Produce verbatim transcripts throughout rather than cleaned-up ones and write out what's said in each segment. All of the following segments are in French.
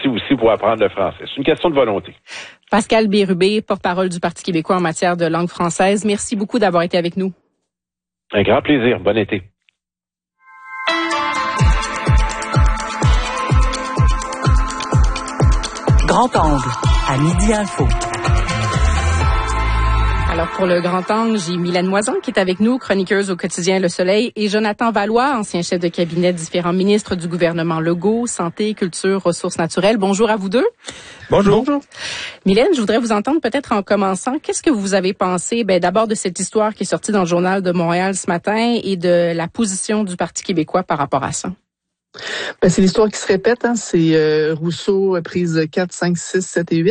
aussi pour apprendre le français. C'est une question de volonté. Pascal Bérubé, porte-parole du Parti québécois en matière de langue française, merci beaucoup d'avoir été avec nous. Un grand plaisir. Bon été. Grand angle, à Midi Info. Alors, pour le Grand Angle, j'ai Mylène Moison qui est avec nous, chroniqueuse au quotidien Le Soleil, et Jonathan Vallois, ancien chef de cabinet de différents ministres du gouvernement Legault, santé, culture, ressources naturelles. Bonjour à vous deux. Bonjour. Bonjour. Mylène, je voudrais vous entendre peut-être en commençant. Qu'est-ce que vous avez pensé, ben, d'abord de cette histoire qui est sortie dans le Journal de Montréal ce matin et de la position du Parti québécois par rapport à ça? Ben, c'est l'histoire qui se répète, hein. C'est euh, Rousseau, prise quatre, cinq, six, sept et huit.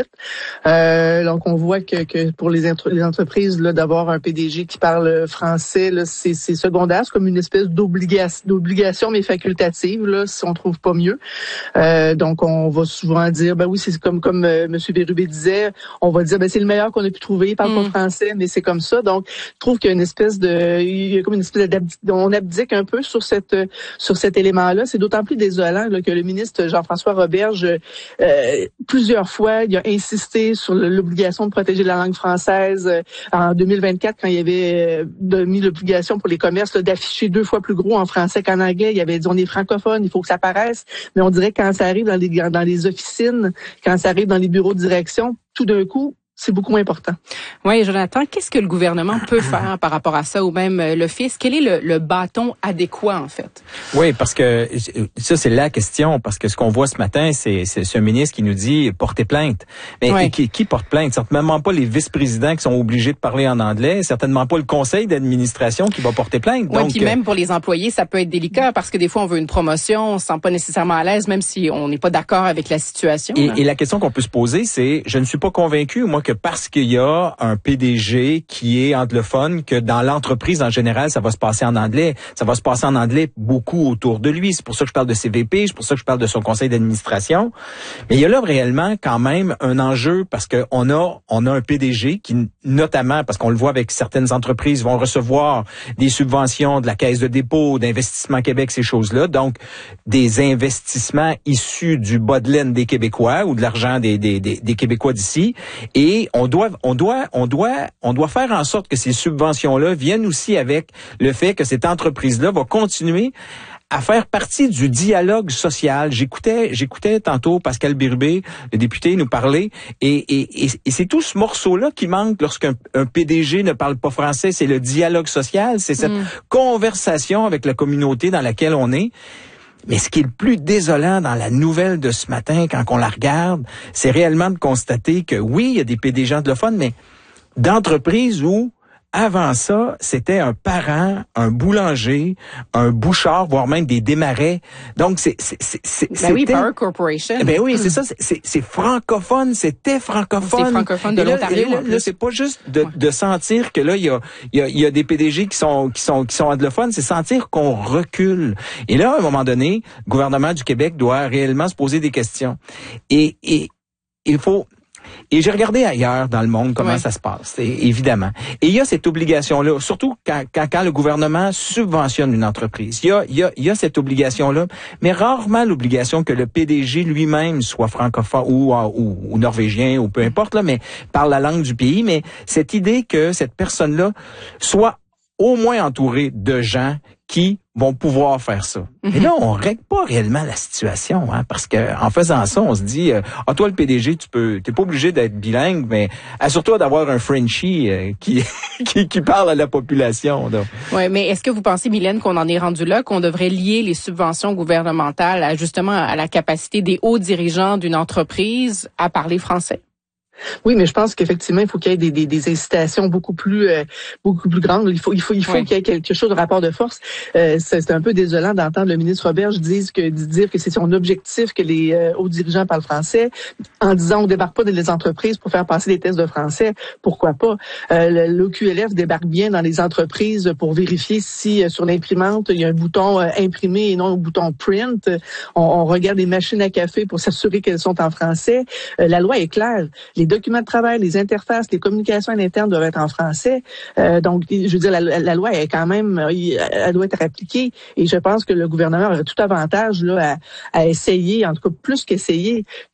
Euh, donc, on voit que, que pour les, entre- les entreprises, là, d'avoir un P D G qui parle français, là, c'est, c'est secondaire. C'est comme une espèce d'obligation, d'obligation mais facultative, là, si on trouve pas mieux. Euh, donc, on va souvent dire, ben oui, c'est comme comme euh, M. Bérubé disait, on va dire, ben c'est le meilleur qu'on a pu trouver, il parle mm. pas français, mais c'est comme ça. Donc, je trouve qu'il y a une espèce de, il y a comme une espèce d'abdique, on abdique un peu sur cette sur cet élément-là. C'est d'autant plus désolant là, que le ministre Jean-François Roberge, euh, plusieurs fois, il a insisté sur l'obligation de protéger la langue française. Euh, en deux mille vingt-quatre, quand il y avait euh, mis l'obligation pour les commerces là, d'afficher deux fois plus gros en français qu'en anglais, il avait dit on est francophone, il faut que ça paraisse. Mais on dirait que quand ça arrive dans les, dans les officines, quand ça arrive dans les bureaux de direction, tout d'un coup, c'est beaucoup moins important. Oui, Jonathan, qu'est-ce que le gouvernement peut faire par rapport à ça, ou même l'Office? Quel est le, le bâton adéquat, en fait? Oui, parce que ça, c'est la question, parce que ce qu'on voit ce matin, c'est, c'est ce ministre qui nous dit porter plainte. Mais oui. qui, qui porte plainte? Certainement pas les vice-présidents qui sont obligés de parler en anglais, certainement pas le conseil d'administration qui va porter plainte. Oui, puis même pour les employés, ça peut être délicat, parce que des fois, on veut une promotion, on se sent pas nécessairement à l'aise, même si on n'est pas d'accord avec la situation. Et, et la question qu'on peut se poser, c'est, je ne suis pas convaincu, moi, que parce qu'il y a un P D G qui est anglophone, que dans l'entreprise en général, ça va se passer en anglais. Ça va se passer en anglais beaucoup autour de lui. C'est pour ça que je parle de ses V P, c'est pour ça que je parle de son conseil d'administration. Mais il y a là réellement quand même un enjeu parce que on a on a un P D G qui, notamment, parce qu'on le voit avec certaines entreprises, vont recevoir des subventions de la Caisse de dépôt, d'Investissement Québec, ces choses-là. Donc, des investissements issus du bas de laine des Québécois ou de l'argent des, des, des, des Québécois d'ici. Et on doit, on doit, on doit, on doit faire en sorte que ces subventions-là viennent aussi avec le fait que cette entreprise-là va continuer à faire partie du dialogue social. J'écoutais, j'écoutais tantôt Pascal Bérubé, le député, nous parler, et, et, et, et c'est tout ce morceau-là qui manque lorsqu'un un P D G ne parle pas français. C'est le dialogue social, c'est cette mmh. conversation avec la communauté dans laquelle on est. Mais ce qui est le plus désolant dans la nouvelle de ce matin, quand on la regarde, c'est réellement de constater que oui, il y a des P D G anglophones, mais d'entreprises où, avant ça, c'était un parent, un boulanger, un bouchard, voire même des démarrais. Donc, c'est... c'est, c'est, c'est ben oui, Power Corporation. Ben oui, c'est ça, c'est, c'est, c'est francophone, c'était francophone. C'est francophone de l'Ontario. Là, là, là, c'est pas juste de, ouais. de sentir que là, il y a, il y a, il y a des P D G qui sont, qui sont, qui sont anglophones, c'est sentir qu'on recule. Et là, à un moment donné, le gouvernement du Québec doit réellement se poser des questions. Et, et, il faut... Et j'ai regardé ailleurs dans le monde comment ouais. ça se passe, évidemment. Et il y a cette obligation-là, surtout quand, quand, quand le gouvernement subventionne une entreprise. Il y a, il y a, il y a cette obligation-là, mais rarement l'obligation que le P D G lui-même soit francophone ou, ou, ou norvégien ou peu importe, là, mais parle la langue du pays. Mais cette idée que cette personne-là soit au moins entourée de gens qui vont pouvoir faire ça. Mm-hmm. Et là, on règle pas réellement la situation, hein, parce que en faisant ça, on se dit, euh, ah, toi, le P D G, tu peux, t'es pas obligé d'être bilingue, mais assure-toi d'avoir un Frenchie euh, qui, qui qui parle à la population. Oui, mais est-ce que vous pensez, Mylène, qu'on en est rendu là, qu'on devrait lier les subventions gouvernementales à, justement à la capacité des hauts dirigeants d'une entreprise à parler français? Oui, mais je pense qu'effectivement, il faut qu'il y ait des, des, des incitations beaucoup plus euh, beaucoup plus grandes. Il faut il faut il faut oui. qu'il y ait quelque chose de rapport de force. Euh, c'est, c'est un peu désolant d'entendre le ministre Roberge dire que dire que c'est son objectif que les euh, hauts dirigeants parlent français, en disant on débarque pas dans les entreprises pour faire passer des tests de français. Pourquoi pas? Euh, l'O Q L F débarque bien dans les entreprises pour vérifier si euh, sur l'imprimante il y a un bouton euh, imprimé et non un bouton print. On, on regarde les machines à café pour s'assurer qu'elles sont en français. Euh, la loi est claire. Les documents de travail, les interfaces, les communications à l'interne doivent être en français. Euh, donc, je veux dire, la, la loi est quand même, elle doit être appliquée. Et je pense que le gouvernement aurait tout avantage là à, à essayer, en tout cas plus qu'essayer,